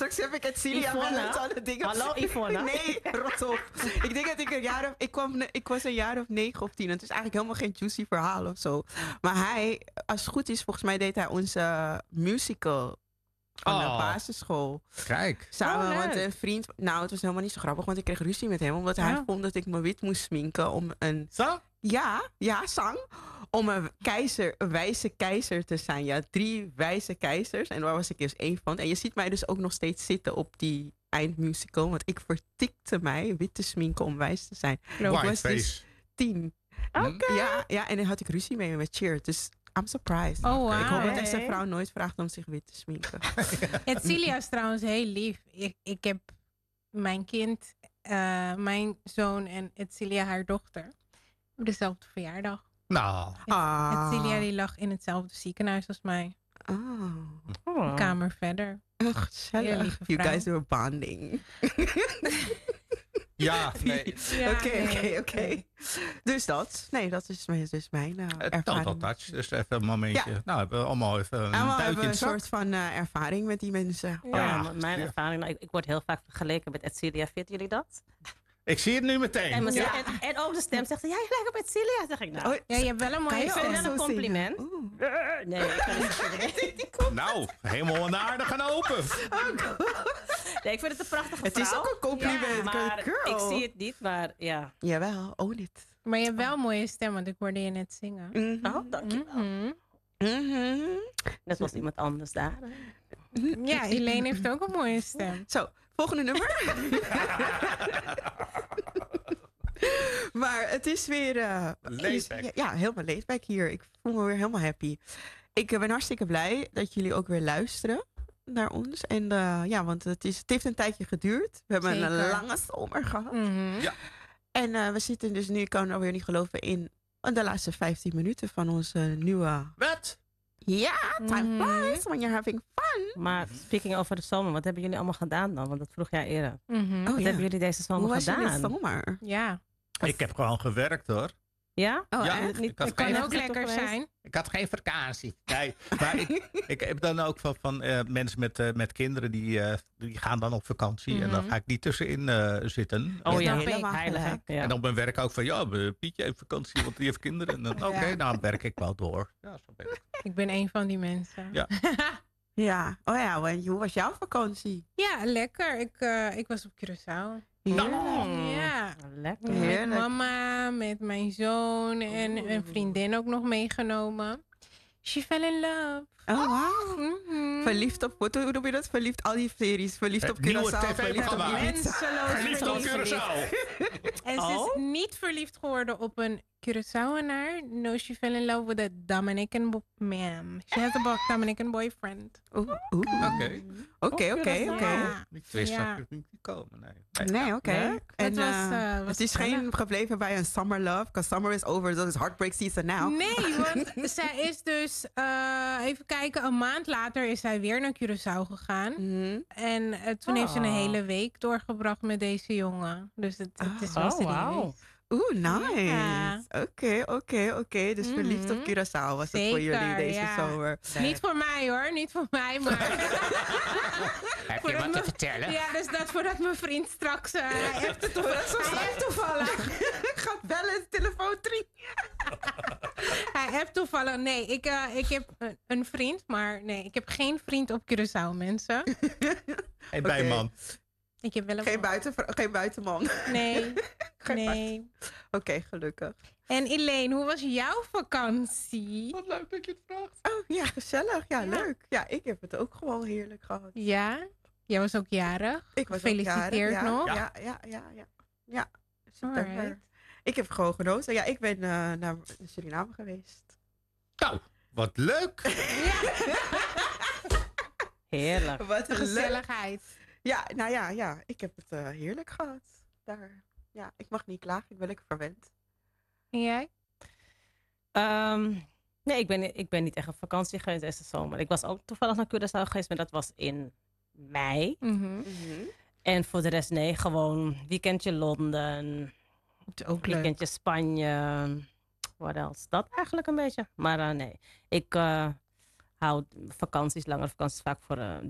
straks heb ik Celia Yvonne? aan de dingen. Hallo, Yvonne? Nee, rot op. Ik denk dat ik was een jaar of 9 of 10. En het is eigenlijk helemaal geen juicy verhaal of zo. Maar hij, als het goed is, volgens mij deed hij onze musical van de basisschool. Kijk. Samen, want een vriend... Nou, het was helemaal niet zo grappig, want ik kreeg ruzie met hem. Omdat hij vond dat ik me wit moest sminken om een... Zo? Ja, zang. Om een wijze keizer te zijn. Ja, 3 wijze keizers. En daar was ik dus 1 van. En je ziet mij dus ook nog steeds zitten op die eindmusical. Want ik vertikte mij wit te sminken om wijs te zijn. Ik was dus 10. Ja, en dan had ik ruzie mee met Cheer. Dus I'm surprised. Oh, wow. Ik hoop dat deze vrouw nooit vraagt om zich wit te sminken. Celia is trouwens heel lief. Ik heb mijn kind, mijn zoon en Celia, haar dochter, op dezelfde verjaardag. Nou. Celia die lag in hetzelfde ziekenhuis als mij. Een kamer verder. Gezellig. You guys were bonding. Ja, nee. Oké. Dus dat. Nee, dat is dus mijn ervaring. Total touch. Dus even een momentje. Ja. Nou, hebben we allemaal even een we duikje hebben in een het zak. soort van ervaring met die mensen. Ja, mijn ervaring. Nou, ik word heel vaak vergeleken met Edcilia. Vinden jullie dat? Ik zie het nu meteen. En ook de stem zegt, ja, je lijkt op Edcilia. Zeg ik nou. Ja, je hebt wel een mooie stem. Ik vind een compliment. Nee, ik kan niet. Nou, helemaal een aardige en open. Nee, ik vind het een prachtige vrouw. Het is ook een compliment. Maar girl. ik zie het niet, maar ja. Jawel, own it. Maar je hebt wel een mooie stem, want ik hoorde je net zingen. Oh, dankjewel. Net was iemand anders daar. Ja, Elaine heeft ook een mooie stem. Zo, volgende nummer. Maar het is weer... laidback. Ja, helemaal laidback hier. Ik voel me weer helemaal happy. Ik ben hartstikke blij dat jullie ook weer luisteren naar ons. En want het heeft een tijdje geduurd. We hebben een lange zomer gehad. Ja. En we zitten dus nu, ik kan alweer niet geloven, in de laatste 15 minuten van onze nieuwe... Wat? Ja, time flies when you're having fun. Maar speaking over de zomer, wat hebben jullie allemaal gedaan dan? Want dat vroeg jij eerder. Wat hebben jullie deze zomer gedaan? Hoe was je dit zomer? Ja. Ik heb gewoon gewerkt hoor. Ja? Ja, Het kan ook lekker zijn. Ik had geen vakantie. Nee, maar ik heb dan ook van mensen met kinderen die gaan dan op vakantie. En dan ga ik niet tussenin zitten. Oh ja, helemaal heilig. Ja. En op mijn werk ook van, Pietje heeft vakantie, want die heeft kinderen. En dan, oké, nou werk ik wel door. Ja, zo ben ik. Ik ben een van die mensen. Ja. Ja, want hoe was jouw vakantie? Ja, lekker. Ik was op Curaçao. Ja, lekker. Met mama, met mijn zoon en een vriendin ook nog meegenomen. She fell in love. Oh, wow. Verliefd op, hoe noem je dat? Verliefd, al die series. Verliefd op Curaçao. Verliefd op Ibiza. Verliefd op Curaçao. En ze is niet verliefd geworden op een Curaçaoenaar. No, she fell in love with a Dominican man. She has a Dominican boyfriend. Oké. Ik wist dat ik niet komen. Nee, oké. En was het is geen gebleven bij een summer love, because summer is over, dat is heartbreak season now. Nee, want zij is dus, even kijken, een maand later is zij weer naar Curaçao gegaan. En toen heeft ze een hele week doorgebracht met deze jongen. Dus het is wel serieus. Nice. Ja. Oké. Dus verliefd op Curaçao was het voor jullie deze zomer. Niet voor mij hoor, niet voor mij, maar... Heb je wat te vertellen? Ja, dus dat voordat mijn vriend straks... hij heeft toevallig... Gaat bellen, telefoon drie. Hij heeft toevallig... Nee, ik heb een vriend, maar nee, ik heb geen vriend op Curaçao, mensen. Geen bijman. Ik heb wel een geen buitenman. Nee. Nee. Oké, gelukkig. En Elaine, hoe was jouw vakantie? Wat leuk dat je het vraagt. Oh ja, gezellig. Ja, leuk. Ja, ik heb het ook gewoon heerlijk gehad. Ja? Jij was ook jarig. Ik was Gefeliciteerd ook jarig. nog. Ja. September. Alright. Ik heb gewoon genoten. Ja, ik ben naar Suriname geweest. Nou, wat leuk. Heerlijk. Wat De gezelligheid. Ja, nou ja. Ik heb het heerlijk gehad. Daar. Ja, ik mag niet klagen. Ik ben lekker verwend. En jij? Nee, ik ben niet echt op vakantie geweest deze zomer. Ik was ook toevallig naar Curaçao geweest, maar dat was in mei. En voor de rest, nee, gewoon weekendje Londen. Ook weekendje Spanje. Wat else? Dat eigenlijk een beetje. Maar nee, ik hou vakanties, langere vakanties vaak voor